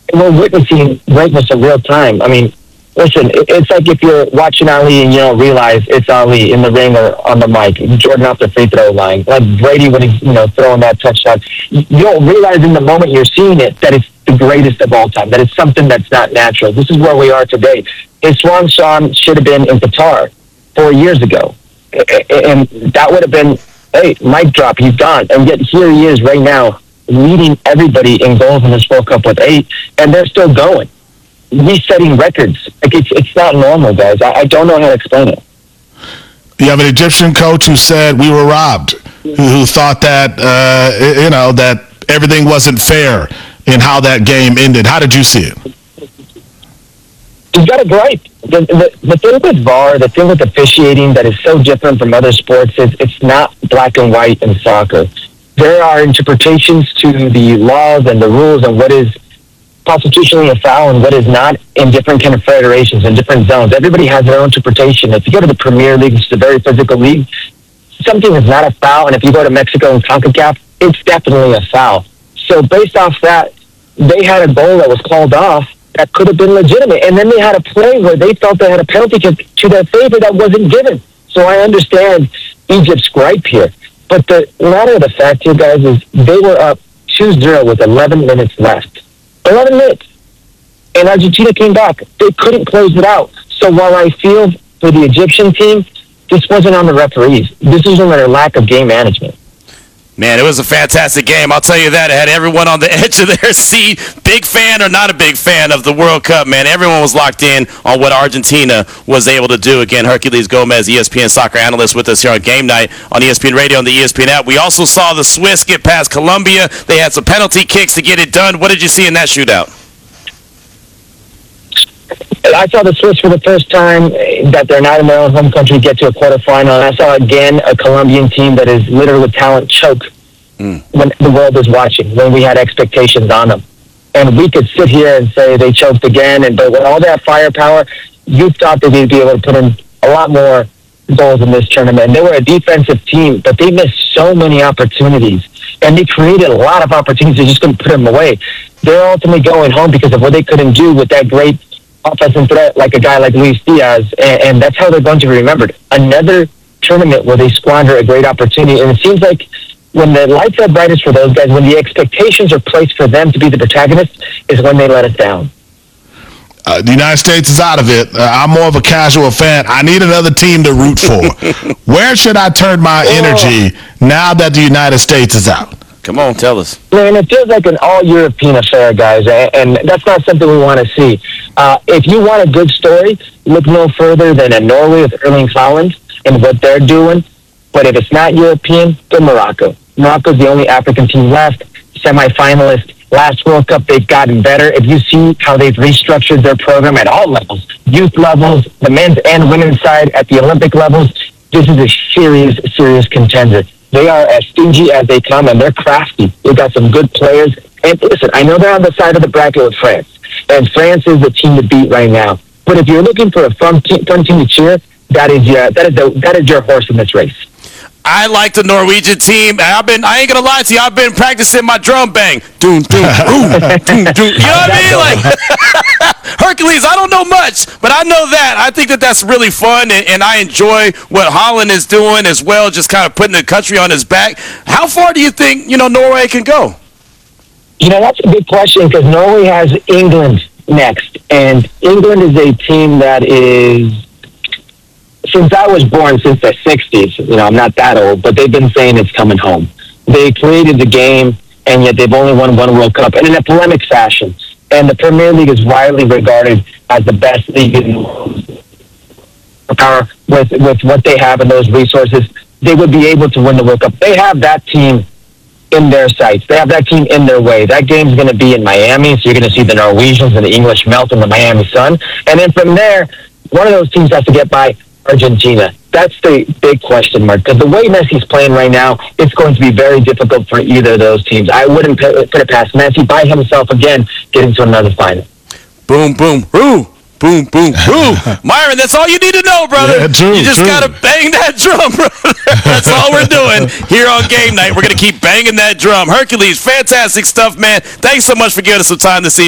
we're witnessing greatness in real time. I mean, listen, it's like if you're watching Ali and you don't realize it's Ali in the ring or on the mic, Jordan off the free throw line, like Brady when he's throwing that touchdown. You don't realize in the moment you're seeing it that it's the greatest of all time, that it's something that's not natural. This is where we are today. His swan song should have been in Qatar 4 years ago, and that would have been, hey, mic drop, he's gone. And yet here he is right now, leading everybody in goals in this World Cup with 8, and they're still going. He's setting records. Like it's not normal, guys. I don't know how to explain it. You have an Egyptian coach who said we were robbed, who thought that that everything wasn't fair in how that game ended. How did you see it? He's got a gripe. The thing with VAR, the thing with officiating that is so different from other sports is it's not black and white in soccer. There are interpretations to the laws and the rules and what is constitutionally a foul and what is not in different kind of federations and different zones. Everybody has their own interpretation. If you go to the Premier League, which is a very physical league, something is not a foul, and if you go to Mexico and CONCACAF, it's definitely a foul. So based off that, they had a goal that was called off that could have been legitimate, and then they had a play where they felt they had a penalty to their favor that wasn't given. So I understand Egypt's gripe here. But the matter of the fact here, guys, is they were up 2-0 with 11 minutes left. 11 minutes. And Argentina came back. They couldn't close it out. So while I feel for the Egyptian team, this wasn't on the referees. This was on their lack of game management. Man, it was a fantastic game. I'll tell you that. It had everyone on the edge of their seat. Big fan or not a big fan of the World Cup, man. Everyone was locked in on what Argentina was able to do. Again, Herculez Gomez, ESPN soccer analyst, with us here on Game Night on ESPN Radio and the ESPN app. We also saw the Swiss get past Colombia. They had some penalty kicks to get it done. What did you see in that shootout? I saw the Swiss for the first time that they're not in their own home country get to a quarterfinal. And I saw again a Colombian team that is literally with talent choke when the world is watching, when we had expectations on them. And we could sit here and say they choked again, but with all that firepower, you thought that they'd be able to put in a lot more goals in this tournament. And they were a defensive team, but they missed so many opportunities. And they created a lot of opportunities, they just couldn't put them away. They're ultimately going home because of what they couldn't do with that great offensive threat like a guy like Luis Diaz, and that's how they're going to be remembered. Another tournament where they squander a great opportunity, and it seems like when the lights are brightest for those guys, when the expectations are placed for them to be the protagonists, is when they let us down. The United States is out of it. I'm more of a casual fan. I need another team to root for. Where should I turn my energy now that the United States is out? Come on, tell us. Man, it feels like an all-European affair, guys, and that's not something we want to see. If you want a good story, look no further than a Norway with Erling Haaland and what they're doing. But if it's not European, go Morocco. Morocco's the only African team left, semifinalist. Last World Cup, they've gotten better. If you see how they've restructured their program at all levels, youth levels, the men's and women's side at the Olympic levels, this is a serious, serious contender. They are as stingy as they come, and they're crafty. They've got some good players. And listen, I know they're on the side of the bracket with France, and France is the team to beat right now. But if you're looking for a fun team to cheer, that is your horse in this race. I like the Norwegian team. I ain't gonna lie to you. I've been practicing my drum bang. Doom, doom, ooh, doom, doom. You know what I mean? Like Herculez, I don't know much, but I know that. I think that that's really fun, and I enjoy what Haaland is doing as well, just kind of putting the country on his back. How far do you think Norway can go? That's a big question because Norway has England next, and England is a team that is. Since I was born, since the 60s, I'm not that old, but they've been saying it's coming home. They created the game, and yet they've only won one World Cup, and in a polemic fashion. And the Premier League is widely regarded as the best league in the world. Power with what they have and those resources, they would be able to win the World Cup. They have that team in their sights. They have that team in their way. That game's going to be in Miami, so you're going to see the Norwegians and the English melt in the Miami sun. And then from there, one of those teams has to get by Argentina. That's the big question mark, because the way Messi's playing right now, it's going to be very difficult for either of those teams. I wouldn't put it past Messi by himself again getting to another final. Boom, boom, woo. Boom, boom, boom. Myron, that's all you need to know, brother. Yeah, true, you just got to bang that drum, brother. That's all we're doing here on Game Night. We're going to keep banging that drum. Herculez, fantastic stuff, man. Thanks so much for giving us some time this evening.